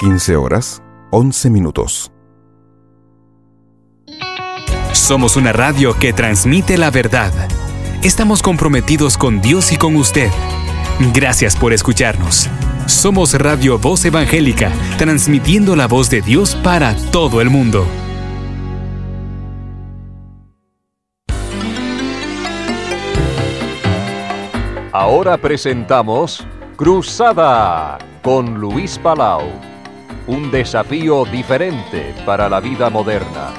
15:11. Somos una radio que transmite la verdad. Estamos comprometidos con Dios y con usted. Gracias por escucharnos. Somos Radio Voz Evangélica, transmitiendo la voz de Dios para todo el mundo. Ahora presentamos Cruzada con Luis Palau. Un desafío diferente para la vida moderna.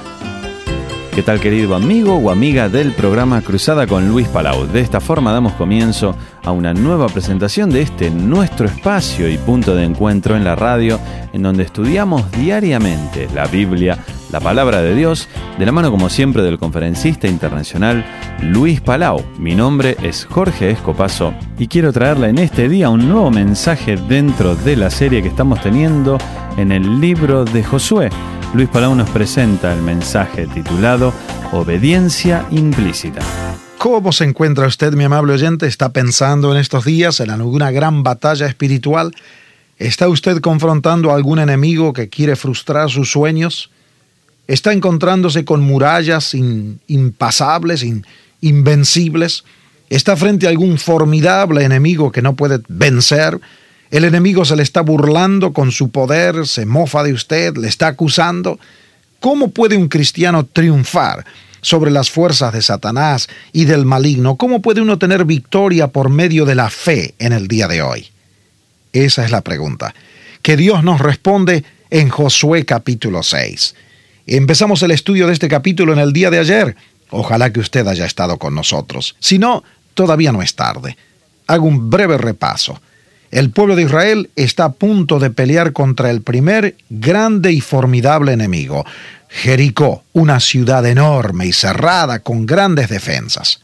¿Qué tal, querido amigo o amiga del programa Cruzada con Luis Palau? De esta forma damos comienzo a una nueva presentación de este nuestro espacio y punto de encuentro en la radio, en donde estudiamos diariamente la Biblia, la palabra de Dios, de la mano como siempre del conferencista internacional Luis Palau. Mi nombre es Jorge Escopazo y quiero traerle en este día un nuevo mensaje dentro de la serie que estamos teniendo en el libro de Josué. Luis Palau nos presenta el mensaje titulado Obediencia Implícita. ¿Cómo se encuentra usted, mi amable oyente? ¿Está pensando en estos días en alguna gran batalla espiritual? ¿Está usted confrontando a algún enemigo que quiere frustrar sus sueños? ¿Está encontrándose con murallas impasables, invencibles? ¿Está frente a algún formidable enemigo que no puede vencer? El enemigo se le está burlando con su poder, se mofa de usted, le está acusando. ¿Cómo puede un cristiano triunfar sobre las fuerzas de Satanás y del maligno? ¿Cómo puede uno tener victoria por medio de la fe en el día de hoy? Esa es la pregunta que Dios nos responde en Josué capítulo 6. Empezamos el estudio de este capítulo en el día de ayer. Ojalá que usted haya estado con nosotros. Si no, todavía no es tarde. Hago un breve repaso. El pueblo de Israel está a punto de pelear contra el primer grande y formidable enemigo, Jericó, una ciudad enorme y cerrada con grandes defensas.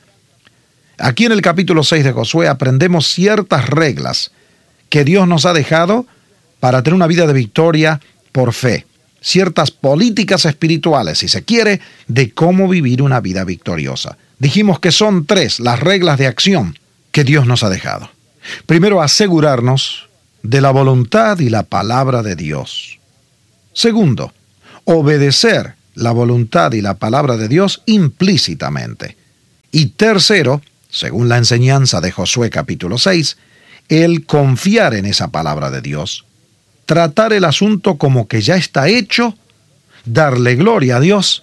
Aquí en el capítulo 6 de Josué aprendemos ciertas reglas que Dios nos ha dejado para tener una vida de victoria por fe, ciertas políticas espirituales, si se quiere, de cómo vivir una vida victoriosa. Dijimos que son 3 las reglas de acción que Dios nos ha dejado. Primero, asegurarnos de la voluntad y la palabra de Dios. Segundo, obedecer la voluntad y la palabra de Dios implícitamente. Y tercero, según la enseñanza de Josué capítulo 6, el confiar en esa palabra de Dios, tratar el asunto como que ya está hecho, darle gloria a Dios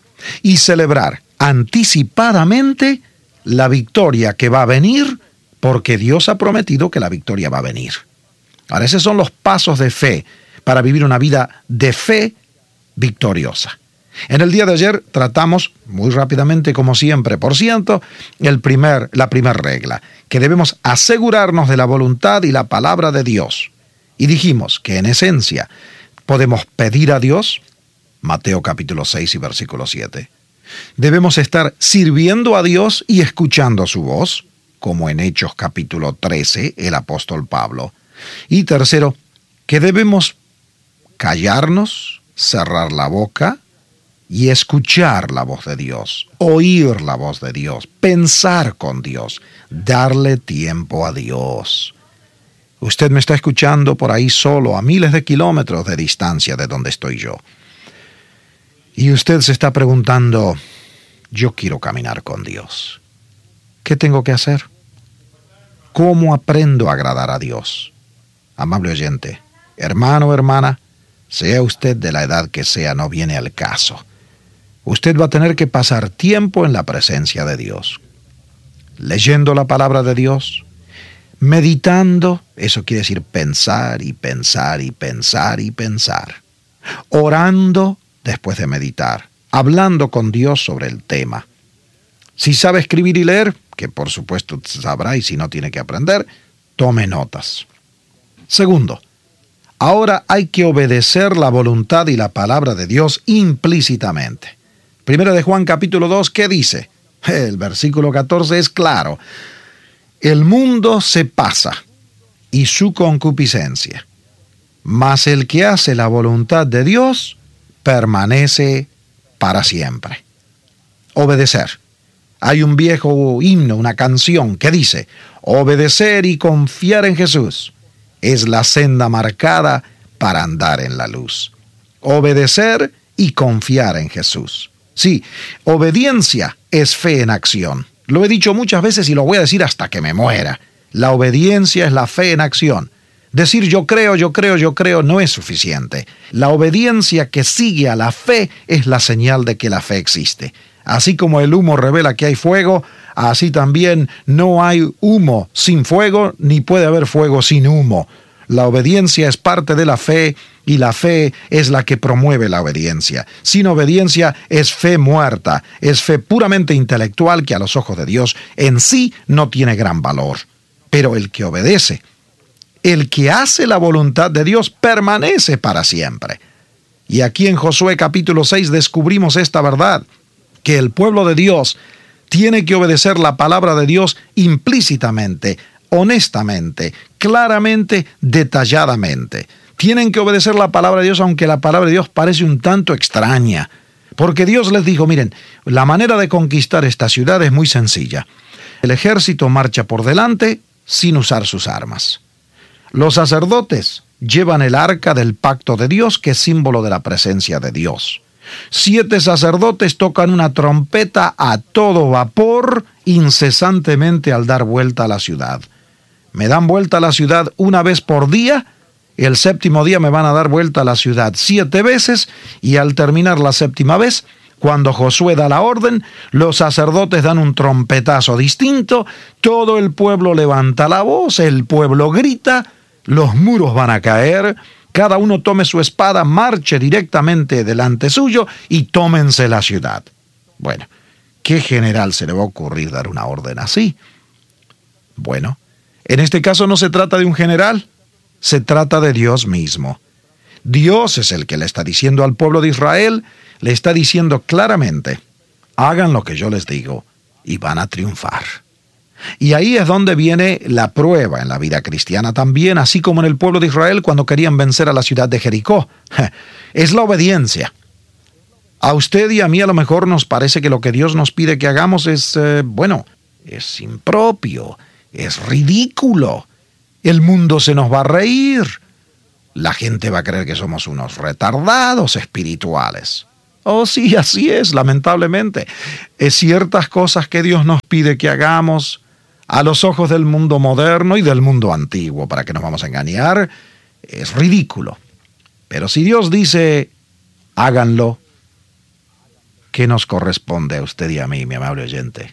y celebrar anticipadamente la victoria que va a venir, porque Dios ha prometido que la victoria va a venir. Ahora, esos son los pasos de fe para vivir una vida de fe victoriosa. En el día de ayer tratamos, muy rápidamente como siempre, por ciento, la primera regla, que debemos asegurarnos de la voluntad y la palabra de Dios. Y dijimos que en esencia podemos pedir a Dios, Mateo capítulo 6 y versículo 7. Debemos estar sirviendo a Dios y escuchando su voz, como en Hechos capítulo 13, el apóstol Pablo. Y tercero, que debemos callarnos, cerrar la boca y escuchar la voz de Dios, oír la voz de Dios, pensar con Dios, darle tiempo a Dios. Usted me está escuchando por ahí solo, a miles de kilómetros de distancia de donde estoy yo. Y usted se está preguntando, yo quiero caminar con Dios. ¿Qué tengo que hacer? ¿Cómo aprendo a agradar a Dios? Amable oyente, hermano o hermana, sea usted de la edad que sea, no viene al caso. Usted va a tener que pasar tiempo en la presencia de Dios, leyendo la palabra de Dios, meditando, eso quiere decir pensar y pensar y pensar y pensar, orando después de meditar, hablando con Dios sobre el tema. Si sabe escribir y leer, que por supuesto sabrá, y si no tiene que aprender, tome notas. Segundo, ahora hay que obedecer la voluntad y la palabra de Dios implícitamente. Primera de Juan capítulo 2, ¿qué dice? El versículo 14 es claro. El mundo se pasa y su concupiscencia, mas el que hace la voluntad de Dios permanece para siempre. Obedecer. Hay un viejo himno, una canción que dice: obedecer y confiar en Jesús es la senda marcada para andar en la luz. Obedecer y confiar en Jesús. Sí, obediencia es fe en acción. Lo he dicho muchas veces y lo voy a decir hasta que me muera. La obediencia es la fe en acción. Decir yo creo no es suficiente. La obediencia que sigue a la fe es la señal de que la fe existe. Así como el humo revela que hay fuego, así también no hay humo sin fuego, ni puede haber fuego sin humo. La obediencia es parte de la fe y la fe es la que promueve la obediencia. Sin obediencia es fe muerta, es fe puramente intelectual que a los ojos de Dios en sí no tiene gran valor. Pero el que obedece, el que hace la voluntad de Dios, permanece para siempre. Y aquí en Josué capítulo 6 descubrimos esta verdad, que el pueblo de Dios tiene que obedecer la palabra de Dios implícitamente, honestamente, claramente, detalladamente. Tienen que obedecer la palabra de Dios, aunque la palabra de Dios parece un tanto extraña. Porque Dios les dijo, miren, la manera de conquistar esta ciudad es muy sencilla. El ejército marcha por delante sin usar sus armas. Los sacerdotes llevan el arca del pacto de Dios, que es símbolo de la presencia de Dios. 7 sacerdotes tocan una trompeta a todo vapor incesantemente al dar vuelta a la ciudad. Me dan vuelta a la ciudad una vez por día, el 7º día me van a dar vuelta a la ciudad 7 veces, y al terminar la 7ª vez, cuando Josué da la orden, los sacerdotes dan un trompetazo distinto, todo el pueblo levanta la voz, el pueblo grita, los muros van a caer, cada uno tome su espada, marche directamente delante suyo y tómense la ciudad. Bueno, ¿qué general se le va a ocurrir dar una orden así? Bueno, en este caso no se trata de un general, se trata de Dios mismo. Dios es el que le está diciendo al pueblo de Israel, le está diciendo claramente, hagan lo que yo les digo y van a triunfar. Y ahí es donde viene la prueba en la vida cristiana también, así como en el pueblo de Israel cuando querían vencer a la ciudad de Jericó. Es la obediencia. A usted y a mí a lo mejor nos parece que lo que Dios nos pide que hagamos es, es impropio, es ridículo. El mundo se nos va a reír. La gente va a creer que somos unos retardados espirituales. Oh, sí, así es, lamentablemente. Es ciertas cosas que Dios nos pide que hagamos a los ojos del mundo moderno y del mundo antiguo, para que nos vamos a engañar, es ridículo. Pero si Dios dice, háganlo, ¿qué nos corresponde a usted y a mí, mi amable oyente?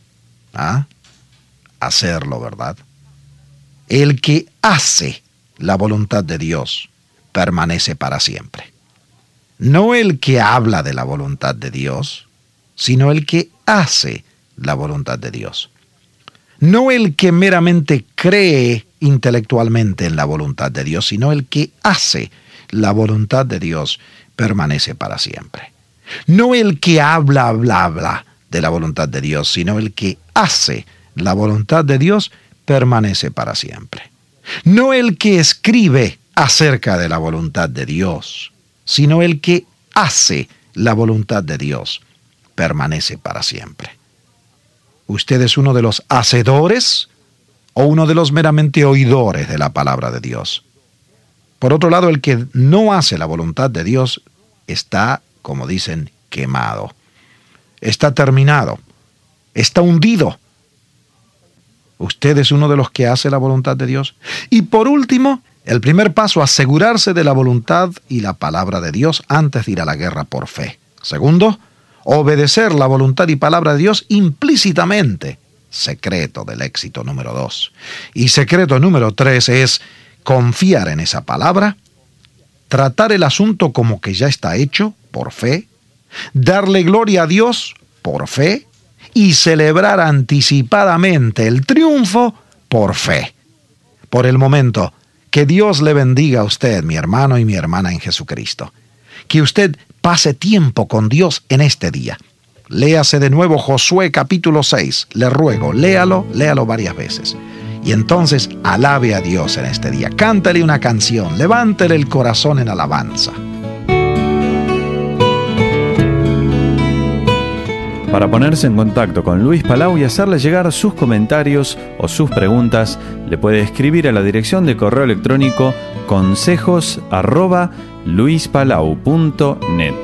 Hacerlo, ¿verdad? El que hace la voluntad de Dios permanece para siempre. No el que habla de la voluntad de Dios, sino el que hace la voluntad de Dios. No el que meramente cree intelectualmente en la voluntad de Dios, sino el que hace la voluntad de Dios permanece para siempre. No el que habla de la voluntad de Dios, sino el que hace la voluntad de Dios permanece para siempre. No el que escribe acerca de la voluntad de Dios, sino el que hace la voluntad de Dios permanece para siempre. ¿Usted es uno de los hacedores o uno de los meramente oidores de la palabra de Dios? Por otro lado, el que no hace la voluntad de Dios está, como dicen, quemado. Está terminado. Está hundido. ¿Usted es uno de los que hace la voluntad de Dios? Y por último, el primer paso, asegurarse de la voluntad y la palabra de Dios antes de ir a la guerra por fe. Segundo, obedecer la voluntad y palabra de Dios implícitamente. Secreto del éxito número 2. Y secreto número 3 es confiar en esa palabra, tratar el asunto como que ya está hecho por fe, darle gloria a Dios por fe y celebrar anticipadamente el triunfo por fe. Por el momento, que Dios le bendiga a usted, mi hermano y mi hermana en Jesucristo. Que usted pase tiempo con Dios en este día. Léase de nuevo Josué capítulo 6. Le ruego, léalo varias veces. Y entonces alabe a Dios en este día. Cántale una canción, levántele el corazón en alabanza. Para ponerse en contacto con Luis Palau y hacerle llegar sus comentarios o sus preguntas, le puede escribir a la dirección de correo electrónico consejos@luispalau.net.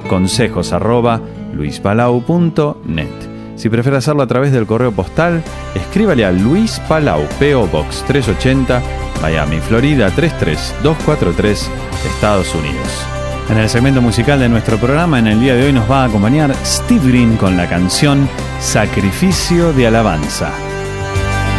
consejos@luispalau.net. Si prefiere hacerlo a través del correo postal, escríbale a Luis Palau, P.O. Box 380, Miami, Florida 33243, Estados Unidos. En el segmento musical de nuestro programa, en el día de hoy nos va a acompañar Steve Green con la canción Sacrificio de Alabanza.